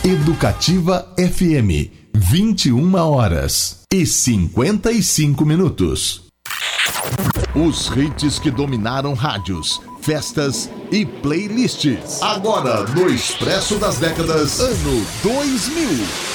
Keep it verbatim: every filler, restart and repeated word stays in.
Educativa F M, vinte e uma horas e cinquenta e cinco minutos. Os hits que dominaram rádios, festas e playlists. Agora no Expresso das Décadas, ano dois mil.